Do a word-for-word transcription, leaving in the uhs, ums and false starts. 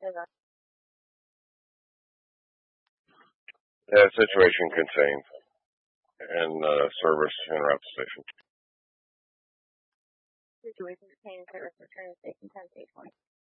Yeah, situation contained. And uh, service interrupt station. Situation contained, service return to station ten stage one.